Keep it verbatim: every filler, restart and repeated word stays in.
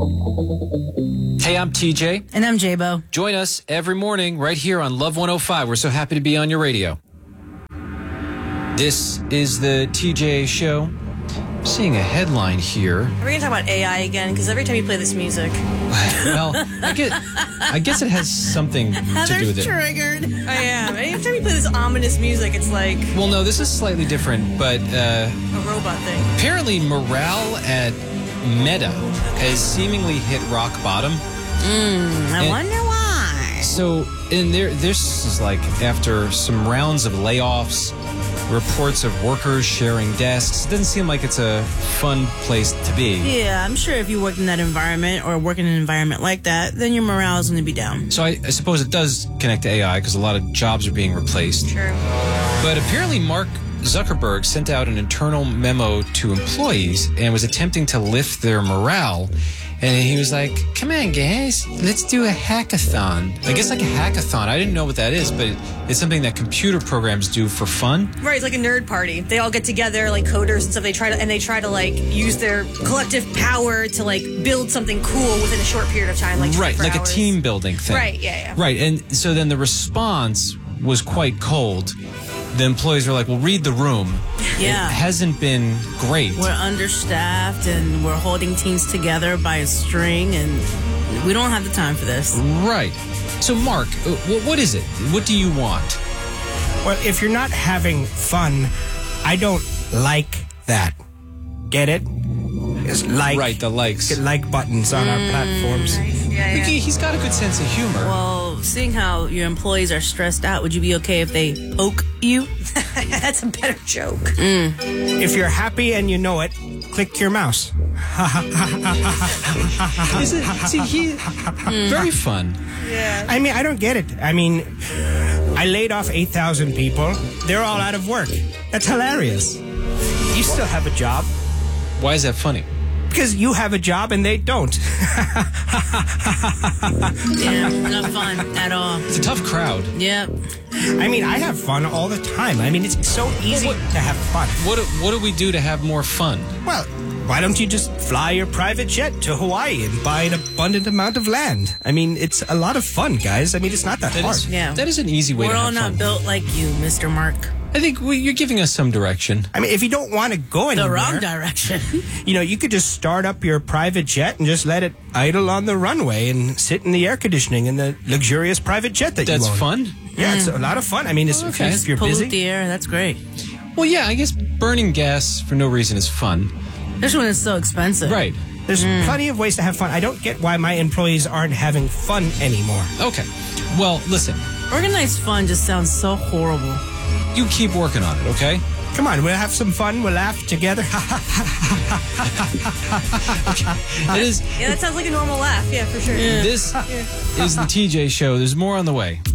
Hey, I'm T J. And I'm J-Bo. Join us every morning right here on Love one oh five. We're so happy to be on your radio. This is the T J Show. I'm seeing a headline here. Are we going to talk about A I again? Because every time you play this music... Well, I guess, I guess it has something to do with it. triggered. I am. Every time you play this ominous music, it's like... Well, no, this is slightly different, but... Uh, a robot thing. Apparently, morale at Meta has seemingly hit rock bottom. Mm, I and wonder why. So, in there, this is like after some rounds of layoffs, reports of workers sharing desks. It doesn't seem like it's a fun place to be. Yeah, I'm sure if you work in that environment or work in an environment like that, then your morale is going to be down. So I, I suppose it does connect to A I because a lot of jobs are being replaced. Sure. But apparently Mark Zuckerberg sent out an internal memo to employees and was attempting to lift their morale. And he was like, come on, guys, let's do a hackathon. I guess like a hackathon. I didn't know what that is, but it's something that computer programs do for fun. Right, it's like a nerd party. They all get together, like coders and stuff. They try to, and they try to like use their collective power to like build something cool within a short period of time. Like right, like hours. a team building thing. Right, yeah, yeah. Right, and so then the response was quite cold. The employees were like, well, read the room. Yeah. It hasn't been great. We're understaffed and we're holding teams together by a string, and we don't have the time for this. Right. So, Mark, what is it? What do you want? Well, if you're not having fun, I don't like that. Get it? It's like right, the likes. Get like buttons on mm, our platforms. Nice. Yeah, yeah. He's got a good sense of humor. Well, seeing how your employees are stressed out, would you be okay if they poke you? That's a better joke. Mm. If you're happy and you know it, click your mouse. Is it? See, he very fun. Yeah. I mean, I don't get it. I mean, I laid off eight thousand people. They're all out of work. That's hilarious. You still have a job. Why is that funny? Because you have a job and they don't. Yeah, not fun at all. It's a tough crowd. Yep. I mean, I have fun all the time. I mean, it's so easy well, what, to have fun. What do, what do we do to have more fun? Well, why don't you just fly your private jet to Hawaii and buy an abundant amount of land? I mean, it's a lot of fun, guys. I mean, it's not that, that hard. Is, yeah. That is an easy way We're to have all not fun. built like you, Mister Mark. I think well, you're giving us some direction. I mean, if you don't want to go anywhere... The wrong direction. You know, you could just start up your private jet and just let it idle on the runway and sit in the air conditioning in the luxurious private jet that That's you own. fun? Yeah, mm. It's a lot of fun. I mean, it's, okay. if you're Pollute busy... the air, that's great. Well, yeah, I guess burning gas for no reason is fun. This one is so expensive. Right. There's mm. plenty of ways to have fun. I don't get why my employees aren't having fun anymore. Okay. Well, listen. Organized fun just sounds so horrible. You keep working on it, okay? Come on, we'll have some fun. We'll laugh together. Okay. That is, yeah, that sounds like a normal laugh. Yeah, for sure. Yeah. This is the T J Show. There's more on the way.